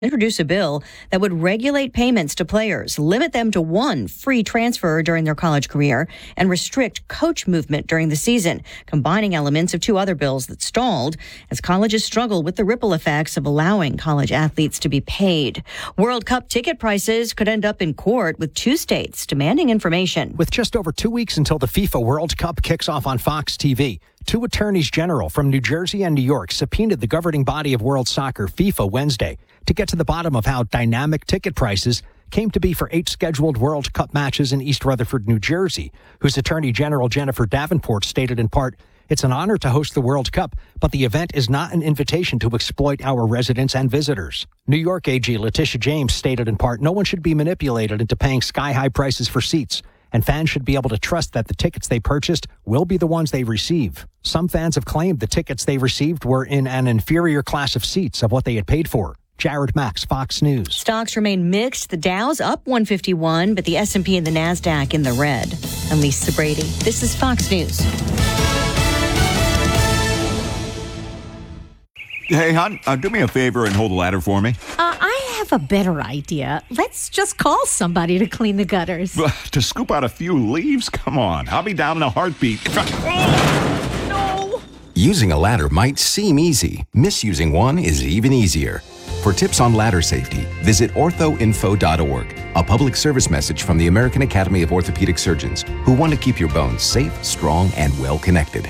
introduce a bill that would regulate payments to players, limit them to one free transfer during their college career, and restrict coach movement during the season, combining elements of two other bills that stalled as colleges struggle with the ripple effects of allowing college athletes to be paid. World Cup ticket prices could end up in court with two states demanding information. With just over 2 weeks until the FIFA World Cup kicks off on Fox TV, two attorneys general from New Jersey and New York subpoenaed the governing body of world soccer, FIFA, Wednesday, to get to the bottom of how dynamic ticket prices came to be for 8 scheduled World Cup matches in East Rutherford, New Jersey, whose Attorney General Jennifer Davenport stated in part, "It's an honor to host the World Cup, but the event is not an invitation to exploit our residents and visitors." New York AG Letitia James stated in part, "No one should be manipulated into paying sky-high prices for seats, and fans should be able to trust that the tickets they purchased will be the ones they receive." Some fans have claimed the tickets they received were in an inferior class of seats of what they had paid for. Jared Max, Fox News. Stocks remain mixed. The Dow's up 151, but the S&P and the NASDAQ in the red. I'm Lisa Brady. This is Fox News. Hey, hon, do me a favor and hold the ladder for me. I have a better idea. Let's just call somebody to clean the gutters. To scoop out a few leaves? Come on, I'll be down in a heartbeat. No! Using a ladder might seem easy. Misusing one is even easier. For tips on ladder safety, visit orthoinfo.org, a public service message from the American Academy of Orthopedic Surgeons, who want to keep your bones safe, strong, and well-connected.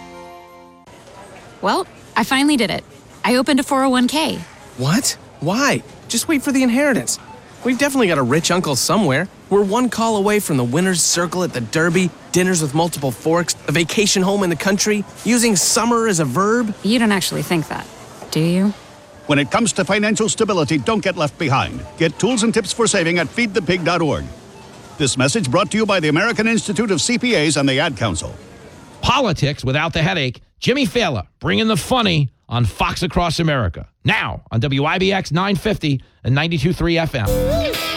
Well, I finally did it. I opened a 401k. What? Why? Just wait for the inheritance. We've definitely got a rich uncle somewhere. We're one call away from the winner's circle at the Derby, dinners with multiple forks, a vacation home in the country, using summer as a verb. You don't actually think that, do you? When it comes to financial stability, don't get left behind. Get tools and tips for saving at feedthepig.org. This message brought to you by the American Institute of CPAs and the Ad Council. Politics without the headache. Jimmy Fallon bringing the funny on Fox Across America. Now on WIBX 950 and 92.3 FM.